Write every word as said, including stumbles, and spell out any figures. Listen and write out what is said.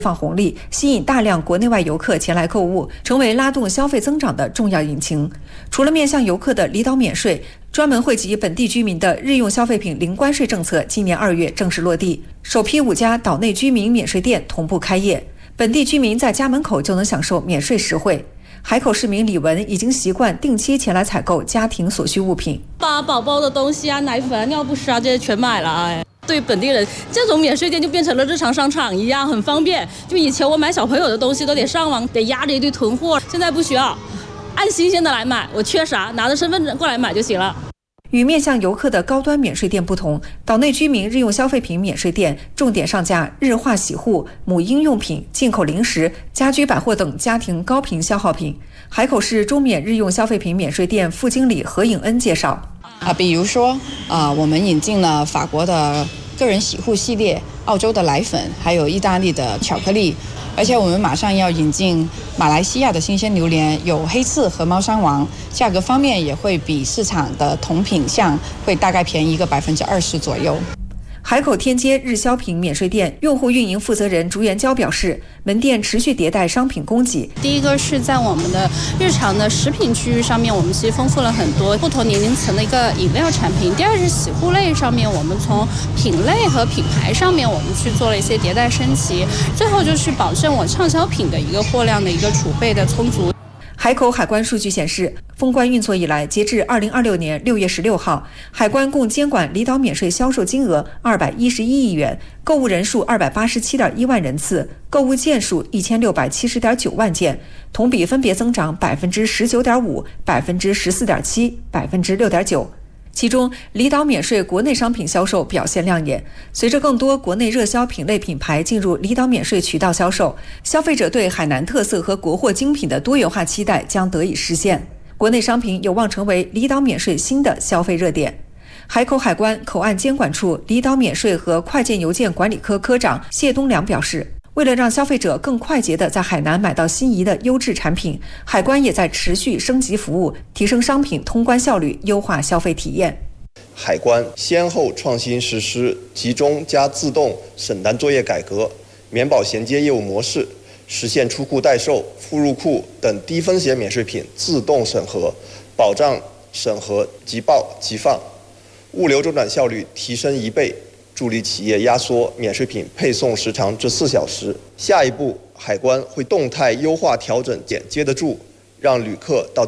放红利，吸引大量国内外游客前来购物，成为拉动消费增长的重要引擎。除了面向游客的离岛免税，专门惠及本地居民的日用消费品零关税政策今年二月正式落地，首批五家岛内居民免税店同步开业，本地居民在家门口就能享受免税实惠。海口市民李文已经习惯定期前来采购家庭所需物品， 把宝宝的东西啊、奶粉啊、尿不湿啊这些全买了。哎，对本地人，这种免税店就变成了日常商场一样，很方便。就以前我买小朋友的东西都得上网，得压着一堆囤货，现在不需要，按新鲜的来买，我缺啥拿着身份证过来买就行了。 与面向游客的高端免税店不同，岛内居民日用消费品免税店重点上架日化洗护、母婴用品、进口零食、家居百货等家庭高频消耗品。海口市中免日用消费品免税店副经理何颖恩介绍， 啊，比如说啊，我们引进了法国的个人洗护系列、澳洲的奶粉，还有意大利的巧克力。而且我们马上要引进马来西亚的新鲜榴莲，有黑刺和猫山王，价格方面也会比市场的同品项会大概便宜个百分之二十左右。 海口天街日销品免税店用户运营负责人朱元娇表示，门店持续迭代商品供给。 第一个是在我们的日常的食品区域上面，我们其实丰富了很多不同年龄层的一个饮料产品。第二是洗护类上面，我们从品类和品牌上面，我们去做了一些迭代升级。最后就是保证我畅销品的一个货量的一个储备的充足。 海口海关数据显示，封关运作以来，截至二零二六年六月十六号，海关共监管离岛免税销售金额二百一十一亿元，购物人数二百八十七点一万人次，购物件数一千六百七十点九万件，同比分别增长百分之十九点五、百分之十四点七、百分之六点九。其中，离岛免税国内商品销售表现亮眼。随着更多国内热销品类品牌进入离岛免税渠道销售，消费者对海南特色和国货精品的多元化期待将得以实现。国内商品有望成为离岛免税新的消费热点。海口海关口岸监管处离岛免税和快件邮件管理科科长谢东良表示，为了让消费者更快捷地在海南买到心仪的优质产品，海关也在持续升级服务，提升商品通关效率，优化消费体验。 海关先后创新实施集中加自动审单作业改革、免保衔接业务模式，实现出库代售、附入库等低风险免税品自动审核，保障审核即报即放，物流周转效率提升一倍，助力企业压缩免税品配送时长至四小时。下一步，海关会动态优化调整点接得住，让旅客到